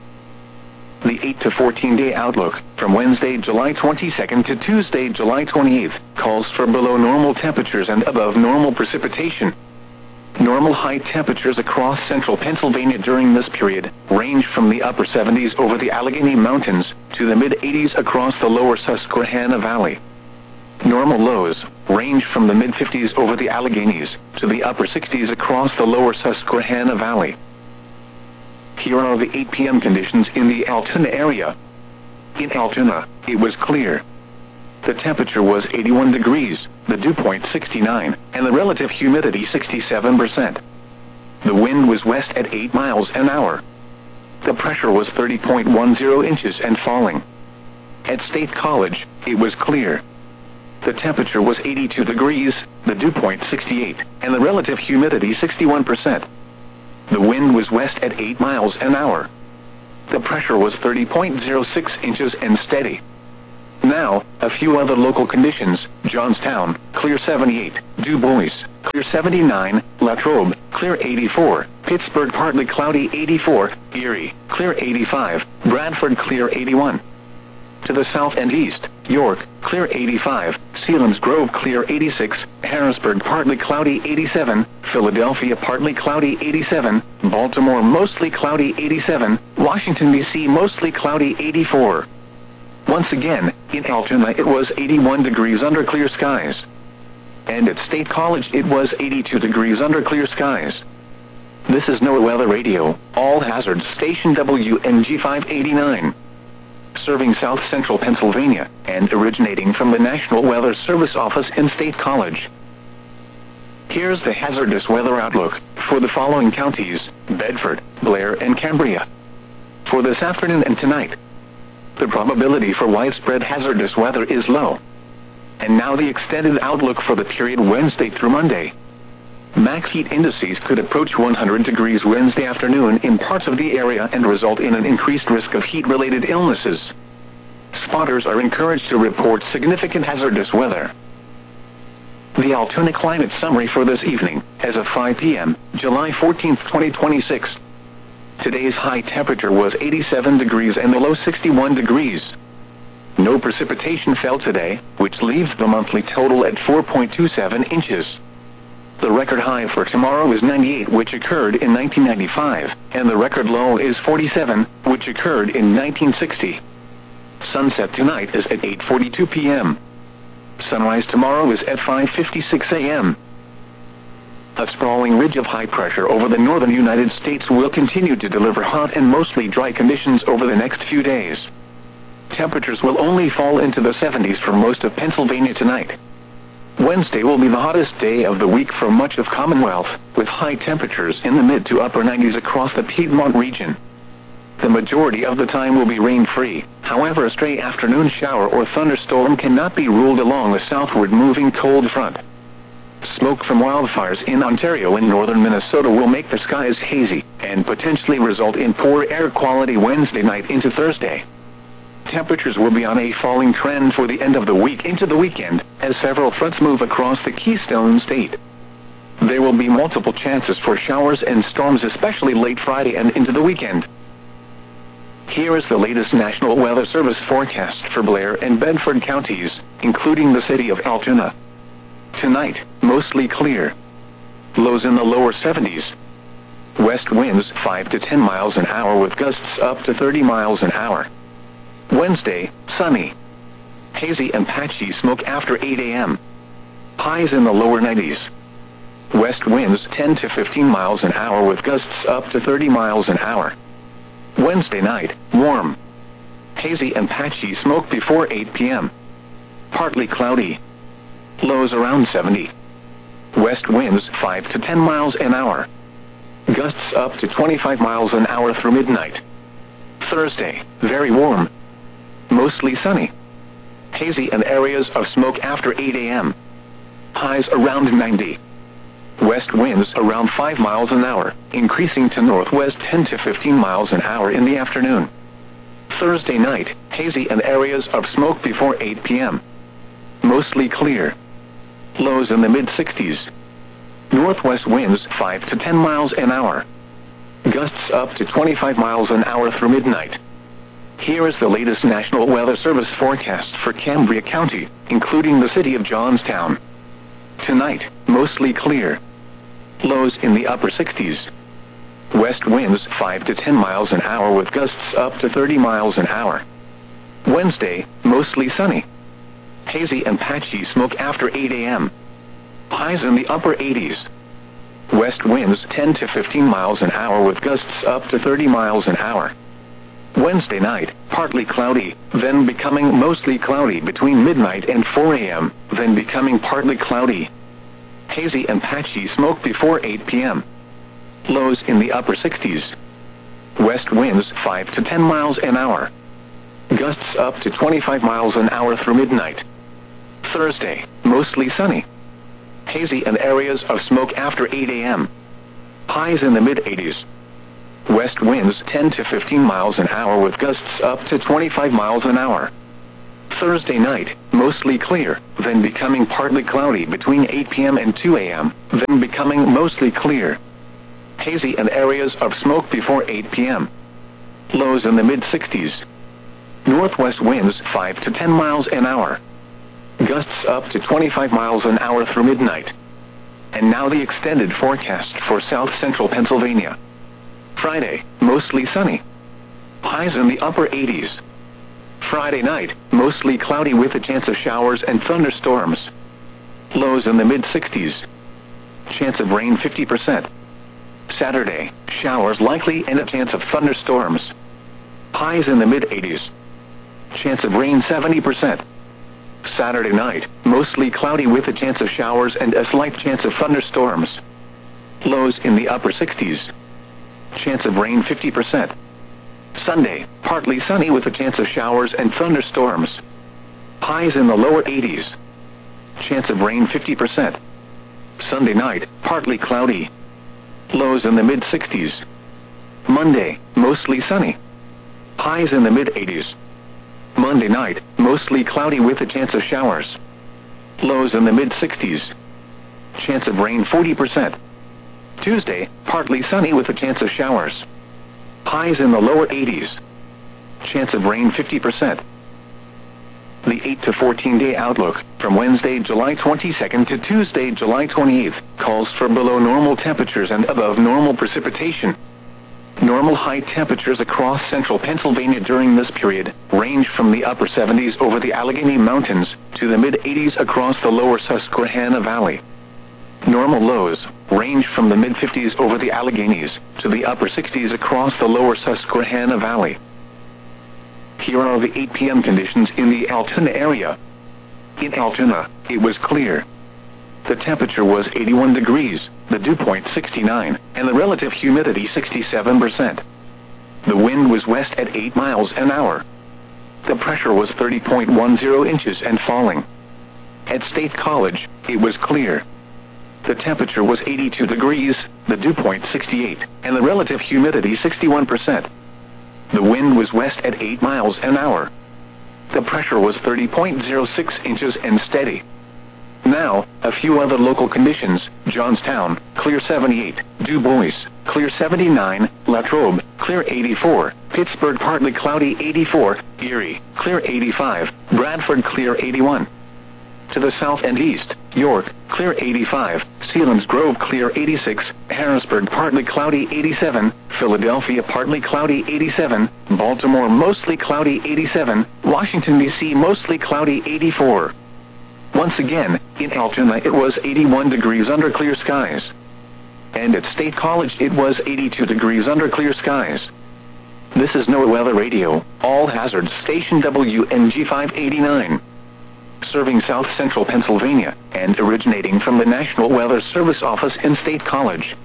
Speaker 1: The 8 to 14-day outlook from Wednesday, July 22nd to Tuesday, July 28th calls for below normal temperatures and above normal precipitation. Normal high temperatures across central Pennsylvania during this period range from the upper 70s over the Allegheny Mountains to the mid-80s across the lower Susquehanna Valley. Normal lows range from the mid-50s over the Alleghenies to the upper 60s across the lower Susquehanna Valley. Here are the 8 p.m. conditions in the Altoona area. In Altoona, it was clear. The temperature was 81 degrees, the dew point 69, and the relative humidity 67%. The wind was west at 8 miles an hour. The pressure was 30.10 inches and falling. At State College, it was clear. The temperature was 82 degrees, the dew point 68, and the relative humidity 61%. The wind was west at 8 miles an hour. The pressure was 30.06 inches and steady. Now, a few other local conditions: Johnstown, clear 78, Du Bois, clear 79, Latrobe, clear 84, Pittsburgh partly cloudy 84, Erie, clear 85, Bradford clear 81. To the south and east, York, clear 85, Selinsgrove clear 86, Harrisburg partly cloudy 87, Philadelphia partly cloudy 87, Baltimore mostly cloudy 87, Washington, D.C. mostly cloudy 84. Once again, in Altoona it was 81 degrees under clear skies. And at State College it was 82 degrees under clear skies. This is NOAA Weather Radio, All Hazards Station WNG 589. Serving South Central Pennsylvania, and originating from the National Weather Service office in State College. Here's the hazardous weather outlook for the following counties: Bedford, Blair, and Cambria. For this afternoon and tonight, the probability for widespread hazardous weather is low. And now the extended outlook for the period Wednesday through Monday. Max heat indices could approach 100 degrees Wednesday afternoon in parts of the area and result in an increased risk of heat-related illnesses. Spotters are encouraged to report significant hazardous weather. The Altoona climate summary for this evening, as of 5 p.m., July 14, 2026. Today's high temperature was 87 degrees and the low 61 degrees. No precipitation fell today, which leaves the monthly total at 4.27 inches. The record high for tomorrow is 98, which occurred in 1995, and the record low is 47, which occurred in 1960. Sunset tonight is at 8:42 p.m. Sunrise tomorrow is at 5:56 a.m. A sprawling ridge of high pressure over the northern United States will continue to deliver hot and mostly dry conditions over the next few days. Temperatures will only fall into the 70s for most of Pennsylvania tonight. Wednesday will be the hottest day of the week for much of Commonwealth, with high temperatures in the mid to upper 90s across the Piedmont region. The majority of the time will be rain-free, however a stray afternoon shower or thunderstorm cannot be ruled along the southward moving cold front. Smoke from wildfires in Ontario and northern Minnesota will make the skies hazy, and potentially result in poor air quality Wednesday night into Thursday. Temperatures will be on a falling trend for the end of the week into the weekend, as several fronts move across the Keystone State. There will be multiple chances for showers and storms, especially late Friday and into the weekend. Here is the latest National Weather Service forecast for Blair and Bedford counties, including the city of Altoona. Tonight, mostly clear. Lows in the lower 70s. West winds 5 to 10 miles an hour with gusts up to 30 miles an hour. Wednesday, sunny. Hazy and patchy smoke after 8 a.m. Highs in the lower 90s. West winds 10 to 15 miles an hour with gusts up to 30 miles an hour. Wednesday night, warm. Hazy and patchy smoke before 8 p.m. Partly cloudy. Lows around 70. West winds 5 to 10 miles an hour. Gusts up to 25 miles an hour through midnight. Thursday, very warm. Mostly sunny. Hazy and areas of smoke after 8 a.m. Highs around 90. West winds around 5 miles an hour, increasing to northwest 10 to 15 miles an hour in the afternoon. Thursday night, hazy and areas of smoke before 8 p.m. Mostly clear. Lows in the mid-60s. Northwest winds 5 to 10 miles an hour. Gusts up to 25 miles an hour through midnight. Here is the latest National Weather Service forecast for Cambria County, including the city of Johnstown. Tonight, mostly clear. Lows in the upper 60s. West winds 5 to 10 miles an hour with gusts up to 30 miles an hour. Wednesday, mostly sunny. Hazy and patchy smoke after 8 a.m. Highs in the upper 80s. West winds 10 to 15 miles an hour with gusts up to 30 miles an hour. Wednesday night, partly cloudy, then becoming mostly cloudy between midnight and 4 a.m., then becoming partly cloudy. Hazy and patchy smoke before 8 p.m. Lows in the upper 60s. West winds 5 to 10 miles an hour. Gusts up to 25 miles an hour through midnight. Thursday, mostly sunny. Hazy and areas of smoke after 8 a.m. Highs in the mid-80s. West winds 10 to 15 miles an hour with gusts up to 25 miles an hour. Thursday night, mostly clear, then becoming partly cloudy between 8 p.m. and 2 a.m., then becoming mostly clear. Hazy and areas of smoke before 8 p.m. Lows in the mid-60s. Northwest winds 5 to 10 miles an hour. Gusts up to 25 miles an hour through midnight. And now the extended forecast for south-central Pennsylvania. Friday, mostly sunny. Highs in the upper 80s. Friday night, mostly cloudy with a chance of showers and thunderstorms. Lows in the mid-60s. Chance of rain 50%. Saturday, showers likely and a chance of thunderstorms. Highs in the mid-80s. Chance of rain 70%. Saturday night, mostly cloudy with a chance of showers and a slight chance of thunderstorms. Lows in the upper 60s. Chance of rain 50%. Sunday, partly sunny with a chance of showers and thunderstorms. Highs in the lower 80s. Chance of rain 50%. Sunday night, partly cloudy. Lows in the mid-60s. Monday, mostly sunny. Highs in the mid-80s. Monday night, mostly cloudy with a chance of showers. Lows in the mid-60s. Chance of rain 40%. Tuesday, partly sunny with a chance of showers. Highs in the lower 80s. Chance of rain 50%. The 8 to 14-day outlook, from Wednesday, July 22nd to Tuesday, July 28th, calls for below normal temperatures and above normal precipitation. Normal high temperatures across central Pennsylvania during this period range from the upper 70s over the Allegheny Mountains to the mid-80s across the lower Susquehanna Valley. Normal lows range from the mid-50s over the Alleghenies to the upper 60s across the lower Susquehanna Valley. Here are the 8 p.m. conditions in the Altoona area. In Altoona, it was clear. The temperature was 81 degrees, the dew point 69, and the relative humidity 67%. The wind was west at 8 miles an hour. The pressure was 30.10 inches and falling. At State College, it was clear. The temperature was 82 degrees, the dew point 68, and the relative humidity 61%. The wind was west at 8 miles an hour. The pressure was 30.06 inches and steady. Now, a few other local conditions: Johnstown, clear 78, Du Bois, clear 79, Latrobe, clear 84, Pittsburgh partly cloudy 84, Erie, clear 85, Bradford clear 81. To the south and east, York, clear 85, Selinsgrove clear 86, Harrisburg partly cloudy 87, Philadelphia partly cloudy 87, Baltimore mostly cloudy 87, Washington, D.C. mostly cloudy 84. Once again, in Altoona it was 81 degrees under clear skies. And at State College it was 82 degrees under clear skies. This is NOAA Weather Radio, All Hazards Station WNG 589. Serving south-central Pennsylvania, and originating from the National Weather Service office in State College.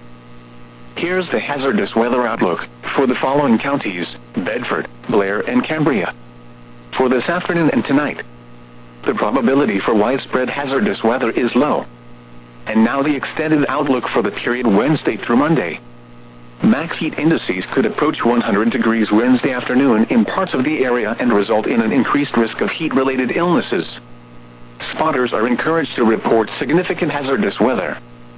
Speaker 1: Here's the hazardous weather outlook for the following counties: Bedford, Blair, and Cambria. For this afternoon and tonight, the probability for widespread hazardous weather is low. And now the extended outlook for the period Wednesday through Monday. Max heat indices could approach 100 degrees Wednesday afternoon in parts of the area and result in an increased risk of heat-related illnesses. Spotters are encouraged to report significant hazardous weather.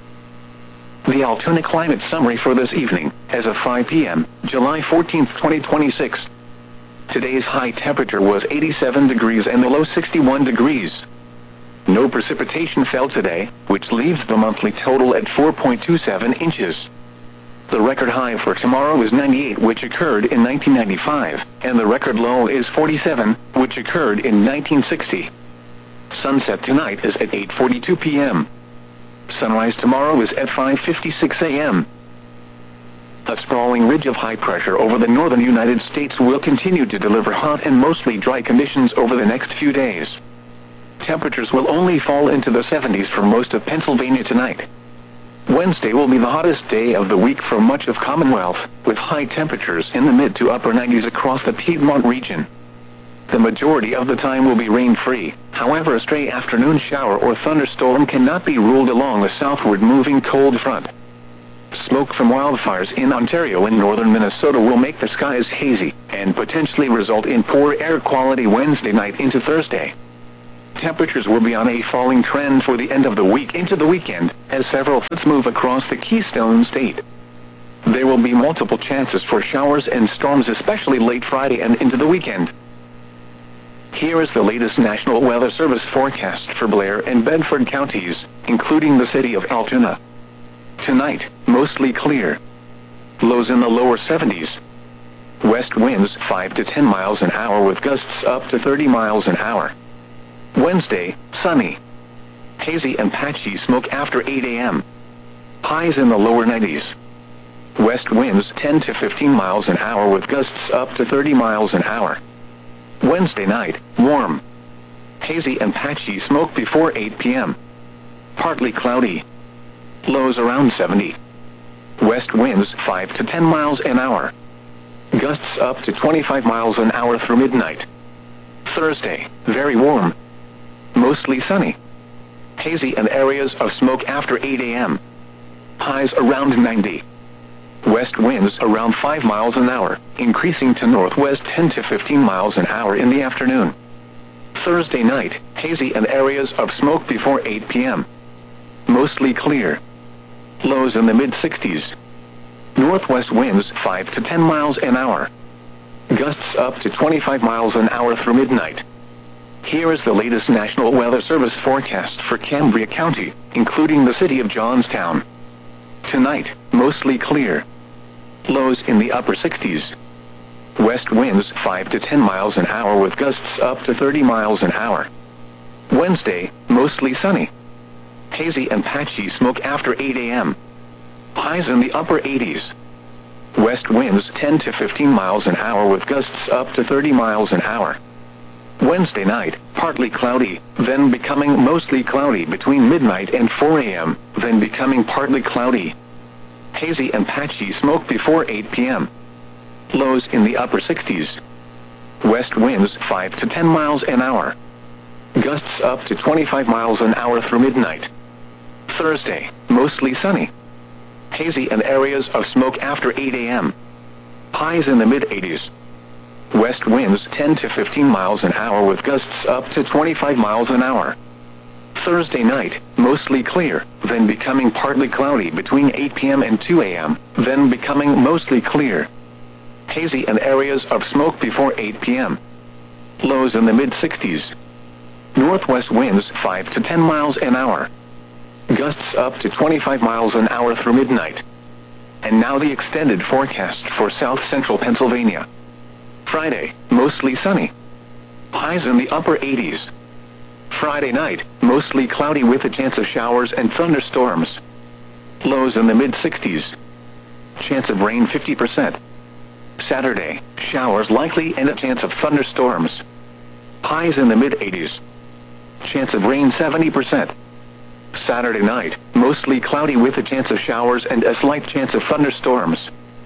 Speaker 1: The Altoona climate summary for this evening, as of 5 p.m., July 14, 2026. Today's high temperature was 87 degrees and the low 61 degrees. No precipitation fell today, which leaves the monthly total at 4.27 inches. The record high for tomorrow is 98, which occurred in 1995, and the record low is 47, which occurred in 1960. Sunset tonight is at 8:42 p.m. Sunrise tomorrow is at 5:56 a.m. A sprawling ridge of high pressure over the northern United States will continue to deliver hot and mostly dry conditions over the next few days. Temperatures will only fall into the 70s for most of Pennsylvania tonight. Wednesday will be the hottest day of the week for much of Commonwealth, with high temperatures in the mid to upper 90s across the Piedmont region. The majority of the time will be rain-free, however a stray afternoon shower or thunderstorm cannot be ruled along the southward moving cold front. Smoke from wildfires in Ontario and northern Minnesota will make the skies hazy and potentially result in poor air quality Wednesday night into Thursday. Temperatures will be on a falling trend for the end of the week into the weekend, as several fronts move across the Keystone State. There will be multiple chances for showers and storms, especially late Friday and into the weekend. Here is the latest National Weather Service forecast for Blair and Bedford counties, including the city of Altoona. Tonight, mostly clear. Lows in the lower 70s. West winds 5 to 10 miles an hour with gusts up to 30 miles an hour. Wednesday, sunny. Hazy and patchy smoke after 8 a.m. Highs in the lower 90s. West winds 10 to 15 miles an hour with gusts up to 30 miles an hour. Wednesday night, warm. Hazy and patchy smoke before 8 p.m. Partly cloudy. Lows around 70. West winds 5 to 10 miles an hour. Gusts up to 25 miles an hour through midnight. Thursday, very warm. Mostly sunny. Hazy and areas of smoke after 8 a.m. Highs around 90. West winds around 5 miles an hour, increasing to northwest 10 to 15 miles an hour in the afternoon. Thursday night, hazy and areas of smoke before 8 p.m. Mostly clear. Lows in the mid-60s. Northwest winds 5 to 10 miles an hour. Gusts up to 25 miles an hour through midnight. Here is the latest National Weather Service forecast for Cambria County, including the city of Johnstown. Tonight, mostly clear. Lows in the upper 60s. West winds 5 to 10 miles an hour with gusts up to 30 miles an hour. Wednesday, mostly sunny. Hazy and patchy smoke after 8 a.m. Highs in the upper 80s. West winds 10 to 15 miles an hour with gusts up to 30 miles an hour. Wednesday night, partly cloudy, then becoming mostly cloudy between midnight and 4 a.m., then becoming partly cloudy. Hazy and patchy smoke before 8 p.m. Lows in the upper 60s. West winds 5 to 10 miles an hour. Gusts up to 25 miles an hour through midnight. Thursday, mostly sunny. Hazy and areas of smoke after 8 a.m. Highs in the mid-80s. West winds 10 to 15 miles an hour with gusts up to 25 miles an hour. Thursday night, mostly clear, then becoming partly cloudy between 8 p.m. and 2 a.m., then becoming mostly clear. Hazy and areas of smoke before 8 p.m. Lows in the mid-60s. Northwest winds 5 to 10 miles an hour. Gusts up to 25 miles an hour through midnight. And now the extended forecast for south central Pennsylvania. Friday, mostly sunny. Highs in the upper 80s. Friday night, mostly cloudy with a chance of showers and thunderstorms. Lows in the mid-60s. Chance of rain 50%. Saturday, showers likely and a chance of thunderstorms. Highs in the mid-80s. Chance of rain 70%. Saturday night, mostly cloudy with a chance of showers and a slight chance of thunderstorms.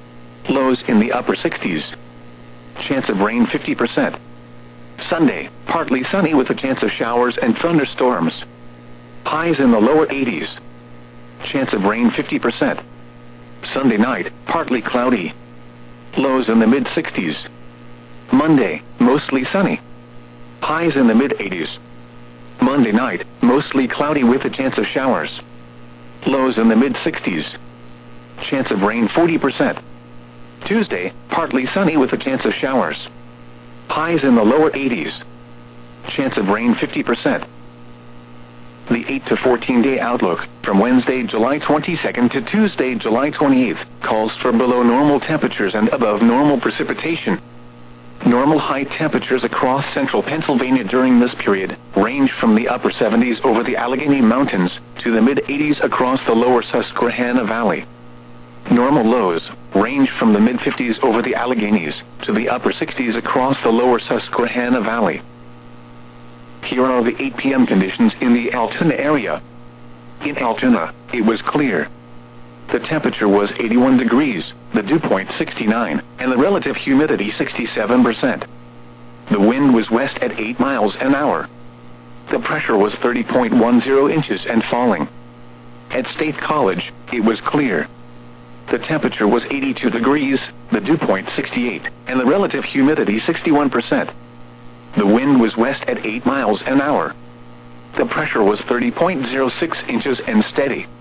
Speaker 1: Lows in the upper 60s. Chance of rain 50%. Sunday, partly sunny with a chance of showers and thunderstorms. Highs in the lower 80s. Chance of rain 50%. Sunday night, partly cloudy. Lows in the mid-60s. Monday, mostly sunny. Highs in the mid-80s. Monday night, mostly cloudy with a chance of showers. Lows in the mid-60s. Chance of rain 40%. Tuesday, partly sunny with a chance of showers. Highs in the lower 80s. Chance of rain 50%. The 8 to 14-day outlook from Wednesday, July 22nd to Tuesday, July 28th calls for below normal temperatures and above normal precipitation. Normal high temperatures across central Pennsylvania during this period range from the upper 70s over the Allegheny Mountains to the mid-80s across the lower Susquehanna Valley. Normal lows range from the mid-50s over the Alleghenies to the upper 60s across the lower Susquehanna Valley. Here are the 8 p.m. conditions in the Altoona area. In Altoona, it was clear. The temperature was 81 degrees, the dew point 69, and the relative humidity 67%. The wind was west at 8 miles an hour. The pressure was 30.10 inches and falling. At State College, it was clear. The temperature was 82 degrees, the dew point 68, and the relative humidity 61%. The wind was west at 8 miles an hour. The pressure was 30.06 inches and steady.